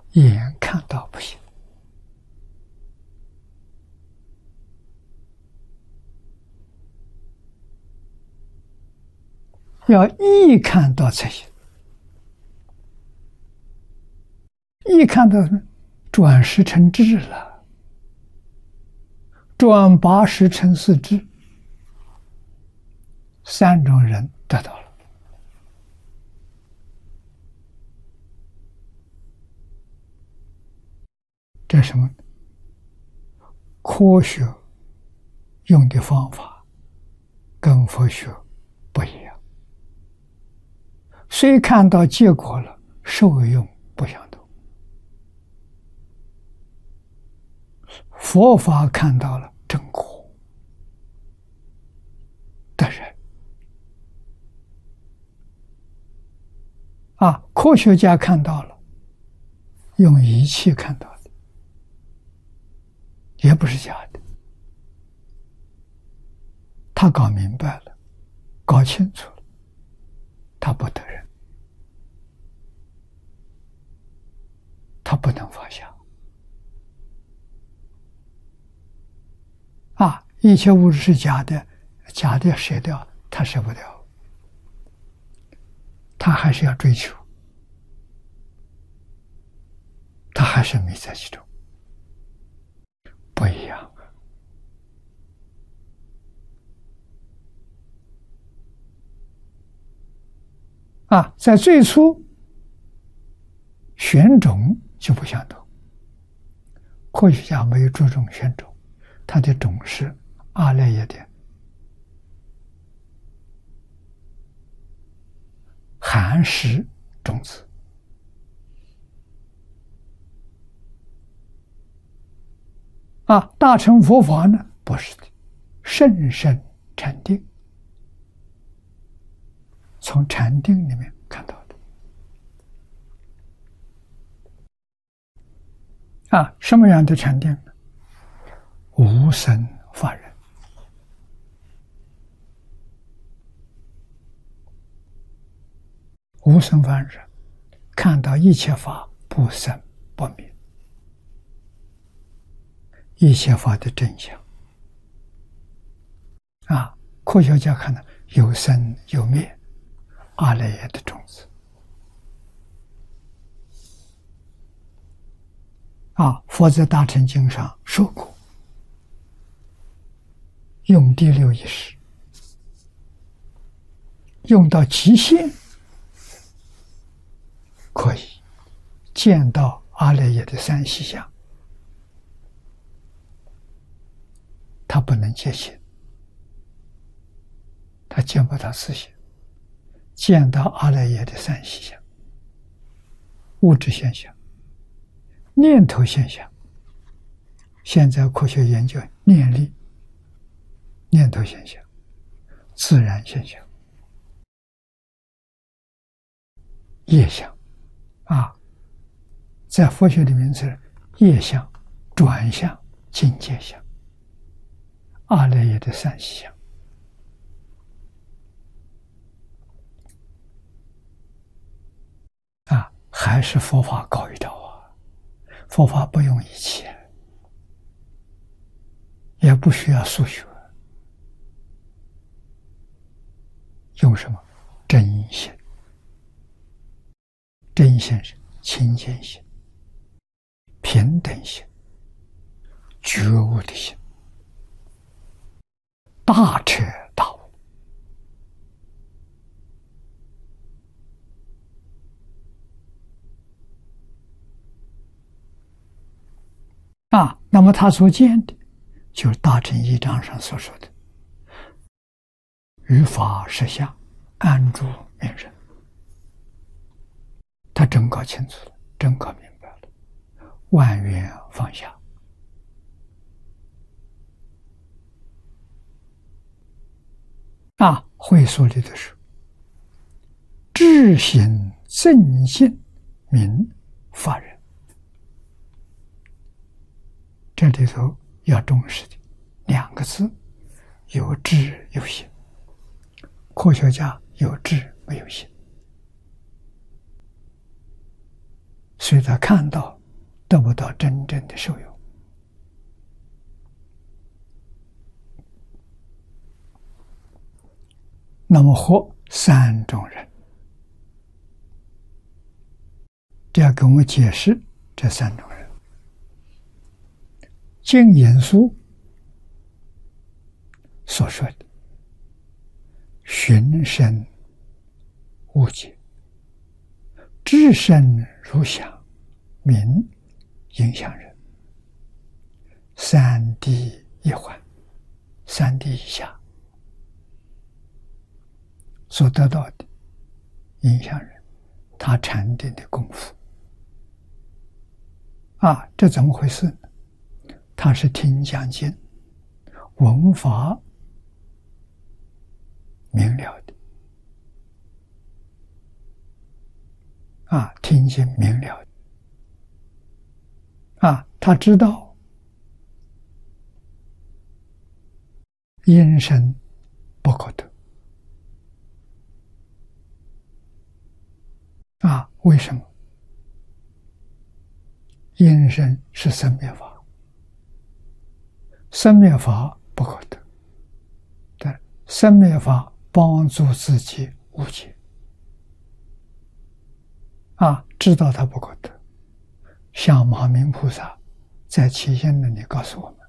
眼看到不行，要一看到才行。一看到转识成智了，转八识成四智，三种人得到了。这是什么？科学用的方法跟佛学不一样，虽看到结果了，受用不相同。佛法看到了正果的人科学家看到了，用仪器看到的，也不是假的。他搞明白了，搞清楚了，他不得人，他不能放下。一切物质是假的，假的舍掉，他舍不掉，他还是要追求，他还是迷在其中，不一样在最初选种就不相同，科学家没有注重选种，他的种是阿赖耶的含识种子大乘佛法呢不是的，甚深禅定，从禅定里面看到的什么样的禅定呢？无生法忍，无生法忍，看到一切法不生不灭，一切法的真相科学家看到有生有灭，阿赖耶的种子佛在大乘经上说过，用第六意识用到极限，可以见到阿赖耶的三细相，他不能见性，他见不到自性，见到阿赖耶的三细相，物质现象、念头现象。现在科学研究念力、念头现象、自然现象、业相在佛学里面是业相、转相、境界相，阿赖耶的三细相还是佛法高一招佛法不用仪器，也不需要数学，用什么？真心。真心是清净心、平等心、觉悟的心，大彻大悟那么他所见的就是大乘一章上所说的于法实相，安住名人，他真搞清楚了，真搞明白了，万缘放下会所里的说，智行正信名法人，这里头要重视的两个字，有智有行。科学家有智没有行，所以他看到得不到真正的受用。那么活三种人，这要给我们解释这三种人。经言书所说的寻声悟解，知声如响，名影响人，三谛一环，三谛以下所得到的影响人，他禅定的功夫这怎么回事呢？他是听讲经，闻法明了的听经明了的他知道因身不可得为什么？因身是生灭法，生灭法不可得，但生灭法帮助自己悟解知道它不可得。像马明菩萨在起心论里告诉我们，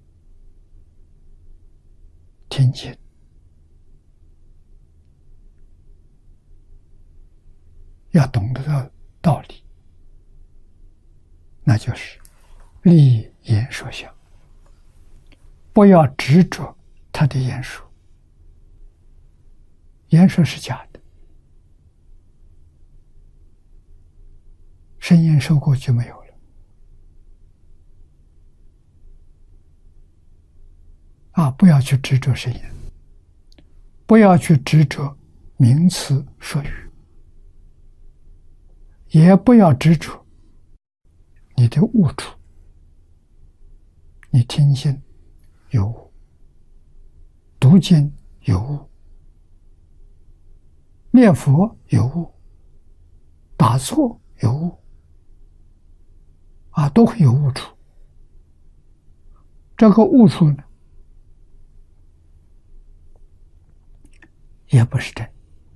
听经要懂得到道理，那就是立言说相，不要执着他的言说，言说是假的，声音受过就没有了不要去执着声音，不要去执着名词说语，也不要执着你的悟处。你听经有悟，读经有悟，念佛有悟，打坐有悟都会有悟处。这个悟处呢，也不是真，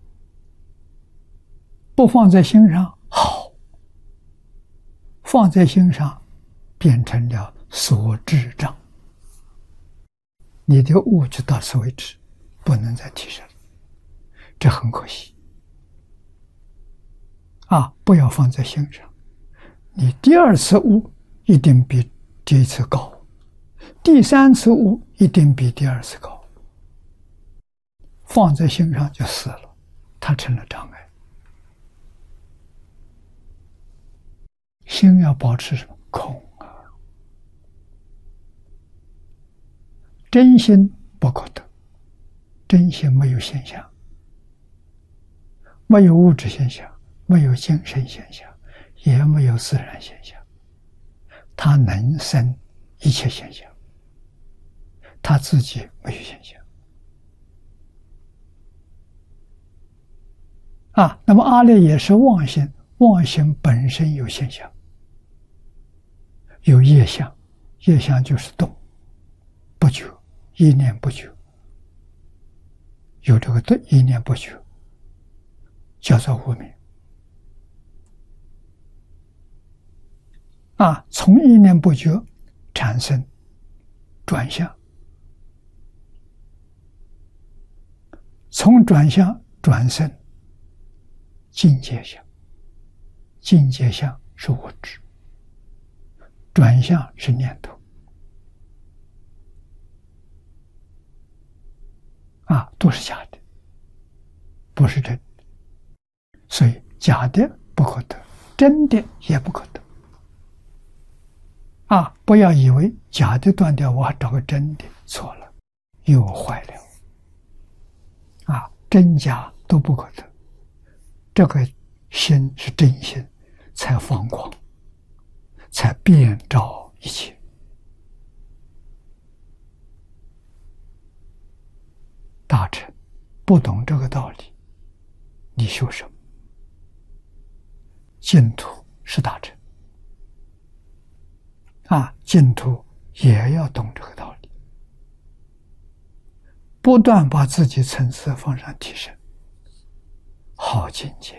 不放在心上好，放在心上变成了所知障，你的悟就到此为止，不能再提升，这很可惜不要放在心上。你第二次悟一定比第一次高，第三次悟一定比第二次高，放在心上就死了，它成了障碍。心要保持什么？空真心不可得，真心没有现象，没有物质现象，没有精神现象，也没有自然现象，它能生一切现象，它自己没有现象那么阿赖耶是妄心，妄心本身有现象，有业相，业相就是动不觉，一念不觉，有这个一念不觉叫做无明从一念不觉产生转向，从转向转生境界相，境界相是物质，转向是念头都是假的，不是真的。所以假的不可得，真的也不可得不要以为假的断掉，我还找个真的，错了，又坏了真假都不可得。这个心是真心，才放光，才遍照一切。大臣不懂这个道理，你修什么？净土是大臣， 净土也要懂这个道理，不断把自己层次往上提升，好境界。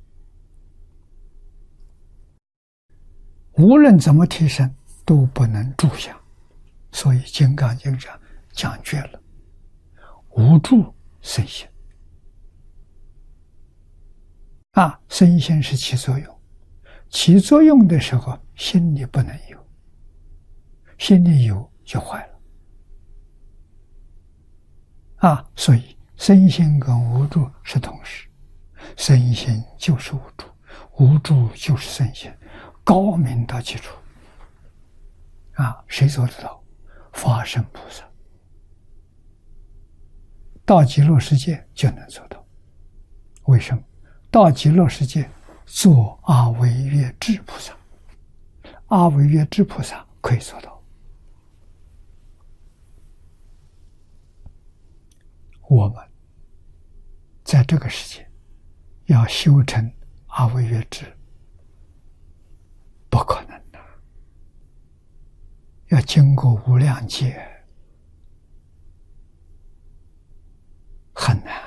无论怎么提升，都不能住相。所以《金刚经》上讲绝了，无住生心。生心是起作用，起作用的时候，心里不能有，心里有就坏了。所以生心跟无住是同时，生心就是无住，无住就是生心，高明到极处。谁做得到？法身菩萨到极乐世界就能做到。为什么？到极乐世界做阿惟越致菩萨，阿惟越致菩萨可以做到。我们在这个世界要修成阿惟越致，不可能的，要经过无量劫，很难。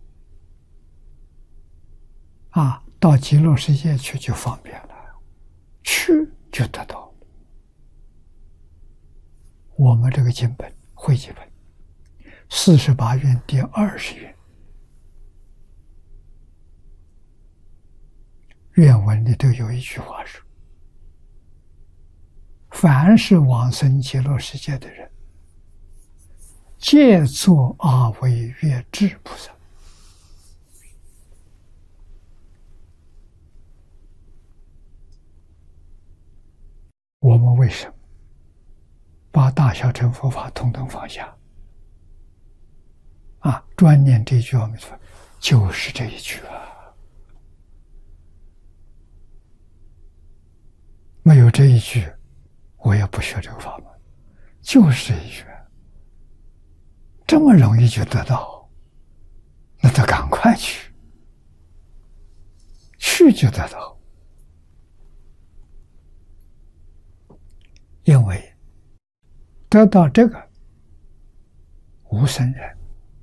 到极乐世界去就方便了，去就得到了。我们这个经本汇集本48愿第20愿，愿文里头有一句话说：凡是往生极乐世界的人，皆作阿惟越致菩萨。我们为什么把大小乘佛法统统放下？专念这一句阿弥陀佛，就是这一句没有这一句，我也不学这个法门，就是这一句，这么容易就得到，那就赶快去，去就得到。因为得到这个无生人，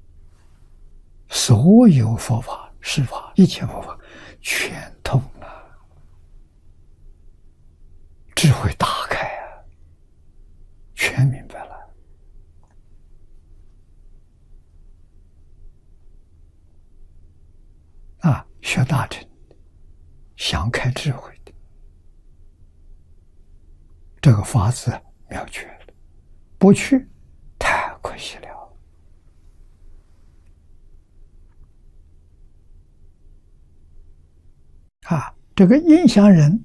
所有佛法、释法、一切佛法全通了，智慧打开全明白了。学大乘想开智慧的这个法子妙绝了，不去太可惜了。这个印象人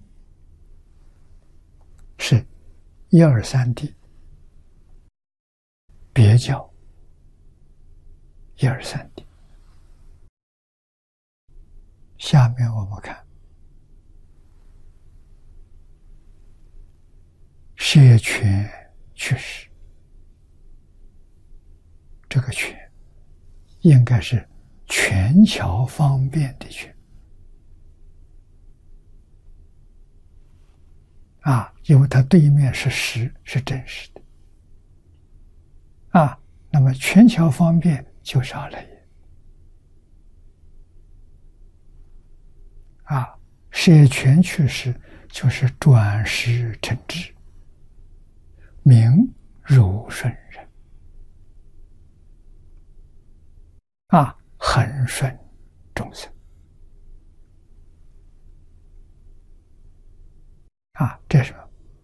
是1、2、3地，别叫1、2、3地。下面我们看摄权去世，这个权应该是权巧方便的权因为它对面是实，是真实的那么权巧方便就是阿赖耶摄权去世就是转识成智，名柔顺人恒顺众生这是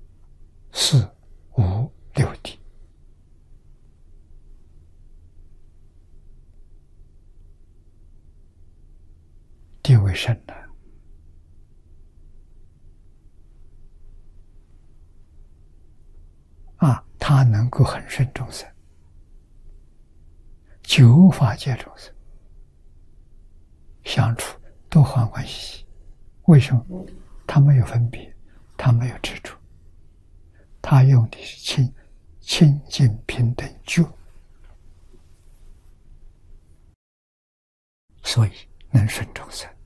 4、5、6地。地位深的他能够恒顺众生，九法界众生相处都欢欢喜喜。为什么？他没有分别，他没有执着，他用的是清净平等觉，所以能顺众生。